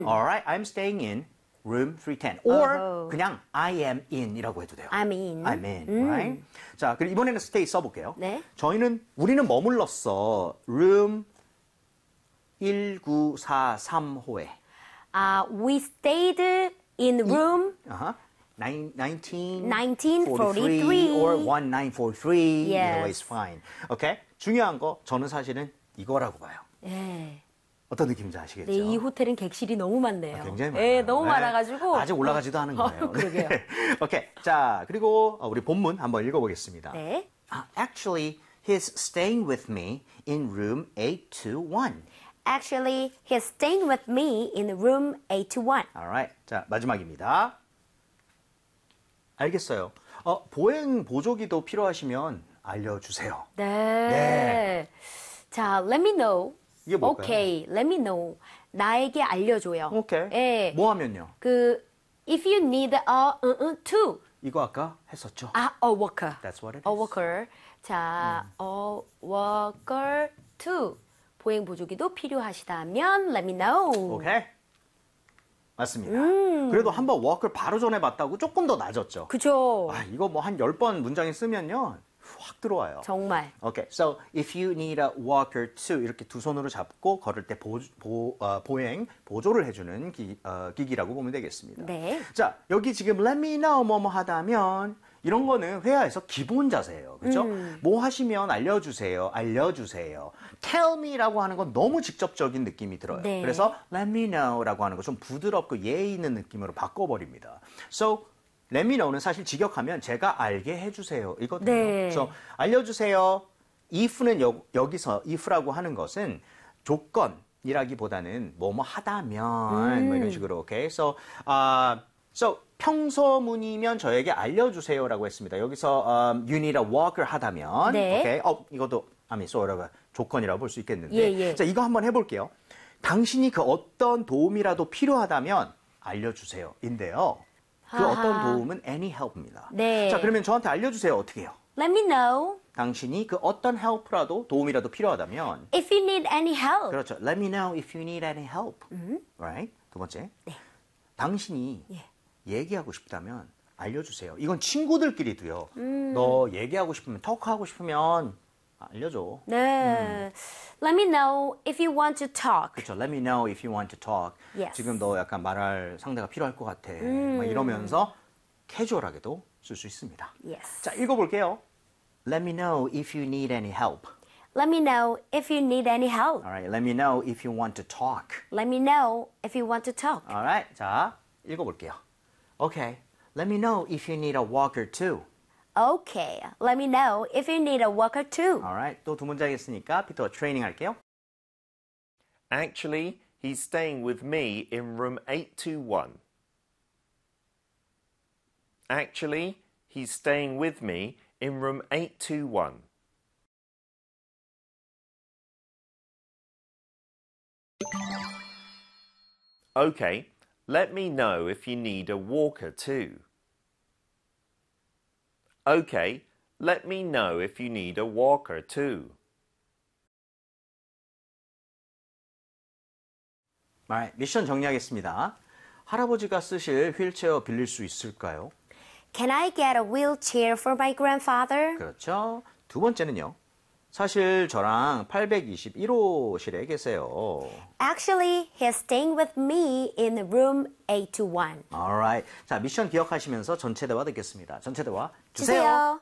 Alright, I'm staying in room 310. Or 그냥 I am in이라고 해도 돼요. I'm in. I'm in, right? 자, 그리고 이번에는 stay 써볼게요. 네. 우리는 머물렀어. room 1943호에. We stayed in room 1943 or 1943. Yes. Either way is fine. Okay? 중요한 거 저는 사실은 이거라고 봐요. 예. 어떤 느낌인지 아시겠죠? 네, 이 호텔은 객실이 너무 많네요. 굉장히 많아요. 네, 너무 많아가지고 아직 올라가지도 않은 거예요. 그러게요. 오케이. 자, 그리고 우리 본문 한번 읽어보겠습니다. 네. Actually, he's staying with me in room 821. Actually, he's staying with me in room 821. Alright. 자, 마지막입니다. 알겠어요. 보행 보조기도 필요하시면 알려주세요. 네. 자, let me know. 이게 뭘까요? Okay, let me know. 나에게 알려줘요. 오케이. 예. 뭐 하면요? if you need to. 이거 아까 했었죠? a worker. That's what it is. A worker. 자, a worker to. 보행 보조기도 필요하시다면 let me know. 오케이. 맞습니다. 그래도 한번 워커 바로 전해봤다고 조금 더 낮았죠? 그죠. 이거 뭐 한 10번 문장에 쓰면요. 확 들어와요. 정말. Okay, so if you need a walker to 이렇게 두 손으로 잡고 걸을 때 보행 보조를 해주는 기기라고 보면 되겠습니다. 네. 자, 여기 지금 let me know 뭐뭐 하다면 이런 거는 회화에서 기본 자세예요. 그죠? 뭐 하시면 알려주세요. tell me라고 하는 건 너무 직접적인 느낌이 들어요. 네. 그래서 let me know라고 하는 거 좀 부드럽고 예의 있는 느낌으로 바꿔버립니다. So let me know는 사실 직역하면 제가 알게 해주세요 이거든요. 네. 그래서 알려주세요. if는 여기서 if라고 하는 것은 조건이라기보다는 뭐뭐 하다면 뭐 이런 식으로 오케이. So 평소문이면 저에게 알려주세요라고 했습니다. 여기서 you need a walker 하다면 네. 오케이. 이것도 sort of 조건이라고 볼 수 있겠는데. 예. 자, 이거 한번 해볼게요. 당신이 그 어떤 도움이라도 필요하다면 알려주세요. 인데요. 그 어떤 도움은 any help입니다. 네. 자, 그러면 저한테 알려주세요. 어떻게 해요? Let me know. 당신이 그 어떤 help라도 도움이라도 필요하다면 If you need any help. 그렇죠. Let me know if you need any help. Right? 두 번째. 네. 당신이 얘기하고 싶다면 알려주세요. 이건 친구들끼리도요. 너 얘기하고 싶으면 토크하고 싶으면 알려줘. 네. Let me know if you want to talk. 그렇죠. Let me know if you want to talk. Yes. 지금 너 약간 말할 상대가 필요할 것 같아. 막 이러면서 캐주얼하게도 쓸 수 있습니다. Yes. 자, 읽어볼게요. Let me know if you need any help. Let me know if you need any help. Alright, let me know if you want to talk. Let me know if you want to talk. Alright, 자, 읽어볼게요. Okay, let me know if you need a walker too. Okay. Let me know if you need a walker too. Alright, 또 두 문장 했으니까 피터 트레이닝 할게요. Actually, he's staying with me in room 821. Actually, he's staying with me in room 821. Okay, let me know if you need a walker too. Okay, let me know if you need a walker too. Alright, 미션 정리하겠습니다. 할아버지가 쓰실 휠체어 빌릴 수 있을까요? Can I get a wheelchair for my grandfather? 그렇죠. 두 번째는요. 사실 저랑 821호실에 계세요. Actually, he's staying with me in room 821. Alright. 자, 미션 기억하시면서 전체 대화 듣겠습니다. 전체 대화 주세요.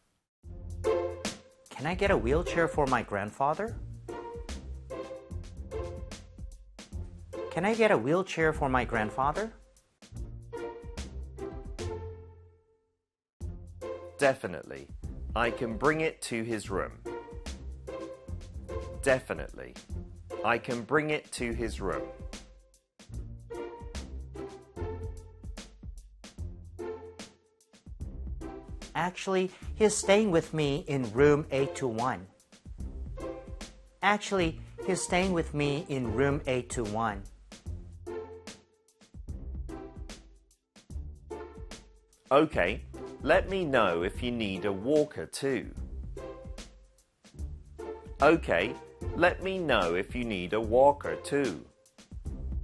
Can I get a wheelchair for my grandfather? Can I get a wheelchair for my grandfather? Definitely. I can bring it to his room. Definitely. I can bring it to his room. Actually, he's staying with me in room 821. Actually, he's staying with me in room 821. Okay, let me know if you need a walker too. Okay, let me know if you need a walker too.